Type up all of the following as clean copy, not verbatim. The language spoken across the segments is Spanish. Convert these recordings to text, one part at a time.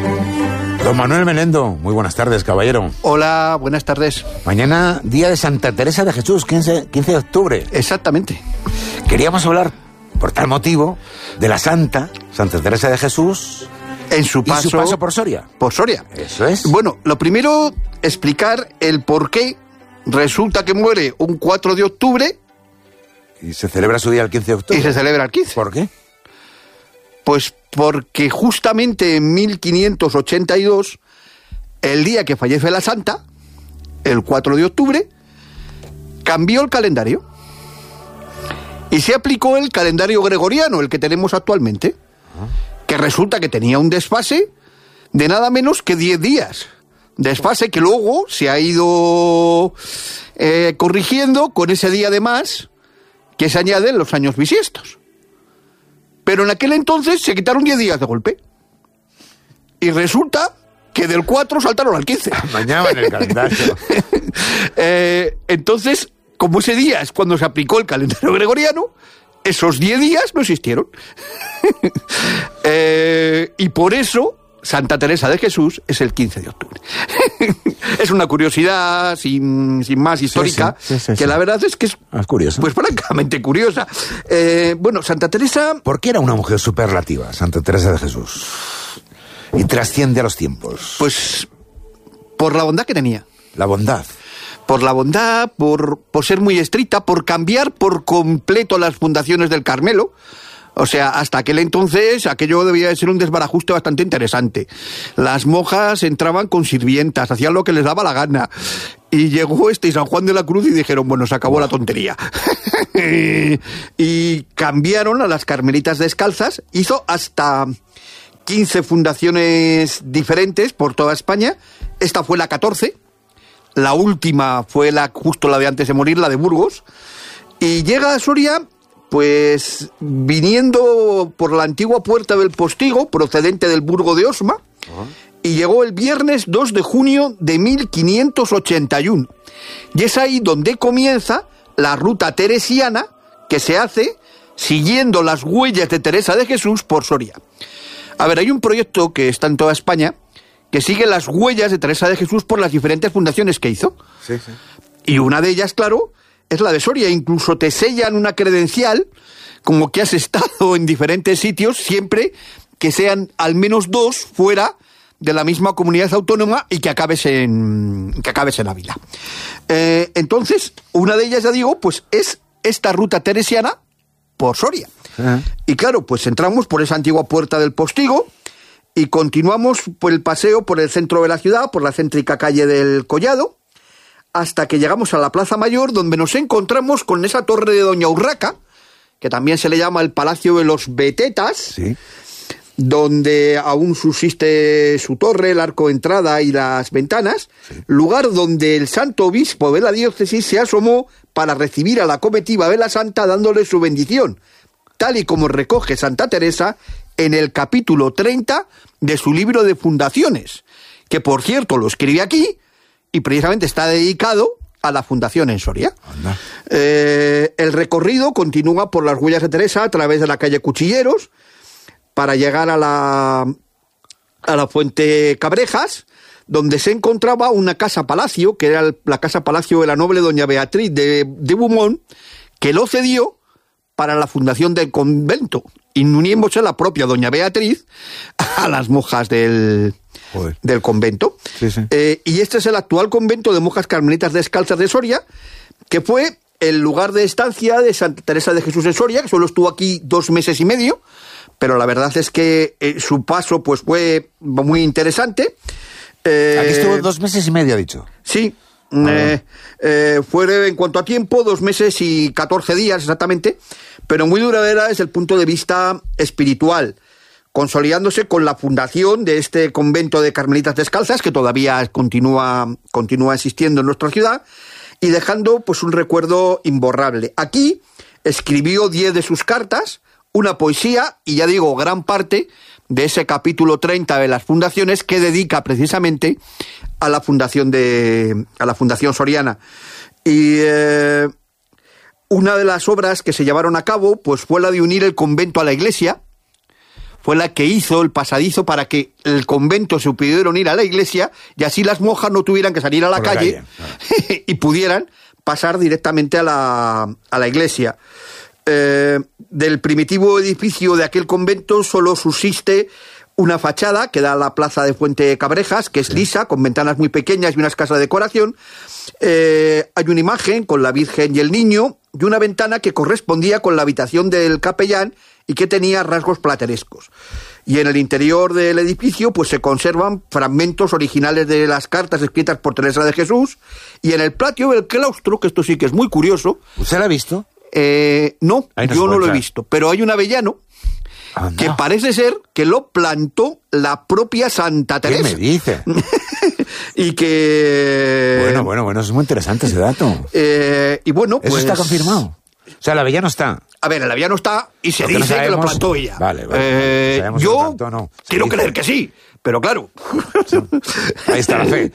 Don Manuel Melendo, muy buenas tardes, caballero. Hola, buenas tardes. Mañana, día de Santa Teresa de Jesús, 15 de octubre. Exactamente. Queríamos hablar, por tal motivo, de la Santa Teresa de Jesús En su paso, y su paso por Soria. Por Soria. Eso es. Bueno, lo primero, explicar el por qué resulta que muere un 4 de octubre... Y se celebra su día el 15 de octubre. Y se celebra el 15. ¿Por qué? Pues porque justamente en 1582, el día que fallece la Santa, el 4 de octubre, cambió el calendario. Y se aplicó el calendario gregoriano, el que tenemos actualmente, que resulta que tenía un desfase de nada menos que 10 días. Desfase que luego se ha ido corrigiendo con ese día de más que se añade en los años bisiestos. Pero en aquel entonces se quitaron 10 días de golpe. Y resulta que del 4 saltaron al 15. Mañana en el calendario. Entonces, como ese día es cuando se aplicó el calendario gregoriano, esos 10 días no existieron. Y por eso Santa Teresa de Jesús es el 15 de octubre. Es una curiosidad sin más histórica, sí, que la verdad es que es curiosa. Pues francamente curiosa. Bueno, Santa Teresa... ¿Por qué era una mujer superlativa, Santa Teresa de Jesús? Y trasciende a los tiempos. Pues por la bondad que tenía. La bondad. Por la bondad, por ser muy estricta, por cambiar por completo las fundaciones del Carmelo. O sea, hasta aquel entonces aquello debía de ser un desbarajuste bastante interesante. Las monjas entraban con sirvientas, hacían lo que les daba la gana. Y llegó San Juan de la Cruz y dijeron, bueno, se acabó la tontería. Y cambiaron a las carmelitas descalzas, hizo hasta 15 fundaciones diferentes por toda España. Esta fue la 14. La última fue justo la de antes de morir, la de Burgos. Y llega a Soria... pues viniendo por la antigua puerta del Postigo, procedente del Burgo de Osma, y llegó el viernes 2 de junio de 1581. Y es ahí donde comienza la ruta teresiana que se hace siguiendo las huellas de Teresa de Jesús por Soria. A ver, hay un proyecto que está en toda España que sigue las huellas de Teresa de Jesús por las diferentes fundaciones que hizo. Sí, sí. Y una de ellas, claro, es la de Soria. Incluso te sellan una credencial como que has estado en diferentes sitios, siempre que sean al menos 2 fuera de la misma comunidad autónoma y que acabes en Ávila. Entonces, una de ellas, ya digo, pues es esta ruta teresiana por Soria. Y claro, pues entramos por esa antigua puerta del Postigo y continuamos por el paseo por el centro de la ciudad, por la céntrica calle del Collado, hasta que llegamos a la Plaza Mayor, donde nos encontramos con esa torre de Doña Urraca, que también se le llama el Palacio de los Betetas, sí, donde aún subsiste su torre, el arco de entrada y las ventanas, sí, lugar donde el santo obispo de la diócesis se asomó para recibir a la comitiva de la Santa dándole su bendición, tal y como recoge Santa Teresa en el capítulo 30 de su libro de fundaciones, que por cierto lo escribe aquí, y precisamente está dedicado a la fundación en Soria. El recorrido continúa por las huellas de Teresa a través de la calle Cuchilleros para llegar a la Fuente Cabrejas, donde se encontraba una casa-palacio, que era la casa-palacio de la noble doña Beatriz de Beaumont, que lo cedió para la fundación del convento, y uniéndose la propia doña Beatriz a las monjas del convento. Sí, sí. Y este es el actual convento de monjas carmelitas descalzas de Soria, que fue el lugar de estancia de Santa Teresa de Jesús en Soria, que solo estuvo aquí 2 meses y medio, pero la verdad es que su paso pues fue muy interesante. Aquí estuvo 2 meses y medio, ha dicho. Sí. Fue en cuanto a tiempo 2 meses y 14 días exactamente, pero muy duradera desde el punto de vista espiritual, consolidándose con la fundación de este convento de carmelitas descalzas, que todavía continúa existiendo en nuestra ciudad, y dejando pues un recuerdo imborrable. Aquí escribió 10 de sus cartas, una poesía y, ya digo, gran parte de ese capítulo 30 de las fundaciones que dedica precisamente a la fundación soriana. Y una de las obras que se llevaron a cabo pues fue la de unir el convento a la iglesia. fue la que hizo el pasadizo para que el convento se pudieran ir a la iglesia y así las monjas no tuvieran que salir a la calle y pudieran pasar directamente a la iglesia. Del primitivo edificio de aquel convento solo subsiste una fachada que da a la plaza de Fuente Cabrejas, que es lisa, con ventanas muy pequeñas y una escasa decoración. Hay una imagen con la Virgen y el Niño y una ventana que correspondía con la habitación del capellán y que tenía rasgos platerescos. Y en el interior del edificio pues se conservan fragmentos originales de las cartas escritas por Teresa de Jesús, y en el patio del claustro, que esto sí que es muy curioso... ¿Usted lo ha visto? No, yo no lo he visto, pero hay un avellano que parece ser que lo plantó la propia Santa Teresa. ¿Qué me dice? Y que... Bueno, es muy interesante ese dato. Y bueno, pues... ¿Eso está confirmado? O sea, el avellano está. A ver, el avellano está y se dice que lo plantó ella. Vale. Yo quiero creer que sí, pero claro. Ahí está la fe.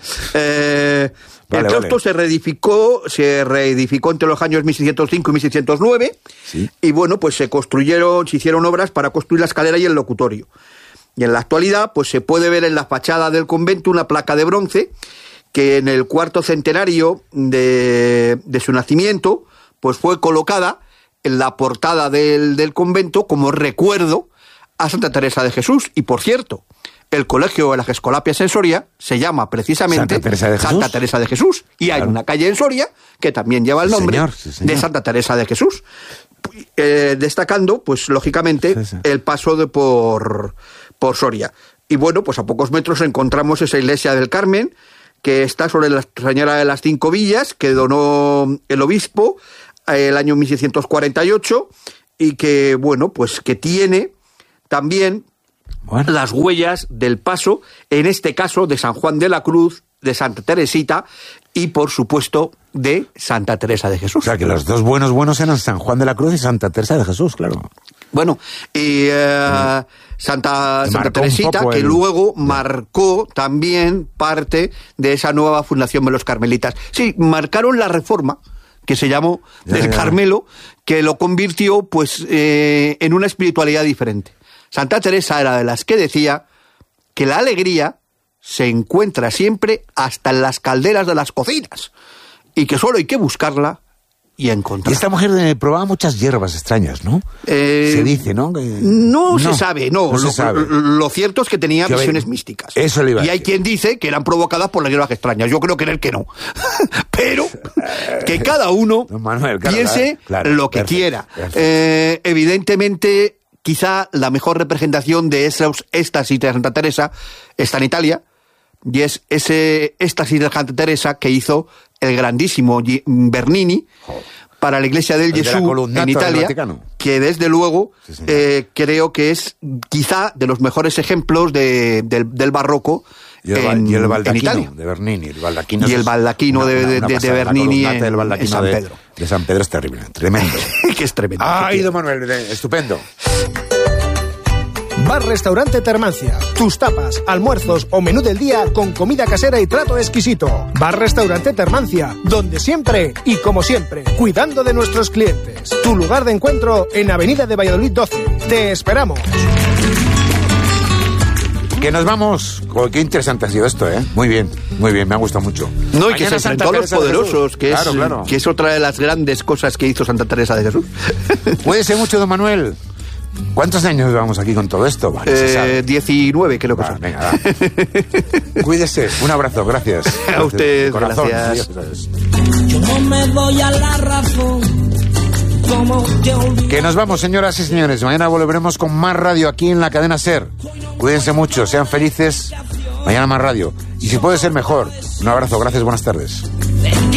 El claustro se reedificó entre los años 1605 y 1609. Sí. Y bueno, pues se hicieron obras para construir la escalera y el locutorio. Y en la actualidad, pues se puede ver en la fachada del convento una placa de bronce que en el 4º centenario de su nacimiento, pues fue colocada en la portada del convento como recuerdo a Santa Teresa de Jesús. Y por cierto, el colegio de las Escolapias en Soria se llama precisamente Santa Teresa de Jesús. Y hay una calle en Soria que también lleva el nombre de Santa Teresa de Jesús. Destacando, pues lógicamente, el paso por Soria. Y bueno, pues a pocos metros encontramos esa iglesia del Carmen, que está sobre la Señora de las 5 Villas, que donó el obispo el año 1648, y que, bueno, pues que tiene también las huellas del paso, en este caso de San Juan de la Cruz, de Santa Teresita y, por supuesto, de Santa Teresa de Jesús. O sea, que los dos buenos eran San Juan de la Cruz y Santa Teresa de Jesús, claro. Bueno, y Santa Teresita, que luego marcó también parte de esa nueva fundación de los carmelitas. Sí, marcaron la reforma, que se llamó del Carmelo, que lo convirtió pues en una espiritualidad diferente. Santa Teresa era de las que decía que la alegría se encuentra siempre hasta en las calderas de las cocinas y que solo hay que buscarla y encontrarla. Y esta mujer probaba muchas hierbas extrañas, ¿no? Se dice, ¿no? No se sabe, no. Se sabe. Lo cierto es que tenía visiones místicas. Eso le iba a decir. Y hay quien dice que eran provocadas por las hierbas extrañas. Yo creo que no. Pero que cada uno piense lo que quiera. Evidentemente, quizá la mejor representación de esos éxtasis de Santa Teresa está en Italia, y es ese éxtasis de Santa Teresa que hizo el grandísimo Bernini para la iglesia del Gesù en Italia, que desde luego creo que es quizá de los mejores ejemplos del barroco en Italia. De Bernini, el baldaquino. Y el baldaquino de Bernini en San Pedro. De San Pedro es terrible, tremendo. Que es tremendo. ¡Ay, don Manuel! Estupendo. Bar-Restaurante Termancia. Tus tapas, almuerzos o menú del día con comida casera y trato exquisito. Bar-Restaurante Termancia, donde siempre y como siempre, cuidando de nuestros clientes. Tu lugar de encuentro en Avenida de Valladolid 12. Te esperamos. Que nos vamos. Oh, qué interesante ha sido esto, ¿eh? Muy bien, me ha gustado mucho. No, y que se enfrentó a los poderosos, que es otra de las grandes cosas que hizo Santa Teresa de Jesús. Cuídese mucho, don Manuel. ¿Cuántos años llevamos aquí con todo esto? Vale, 19 creo que son. Venga, va. Cuídese, un abrazo, gracias. A usted, corazón. Gracias. Yo no me doy a la razón. Que nos vamos, señoras y señores. Mañana volveremos con más radio aquí en la cadena SER. Cuídense mucho, sean felices. Mañana más radio. Y si puede ser mejor. Un abrazo, gracias, buenas tardes.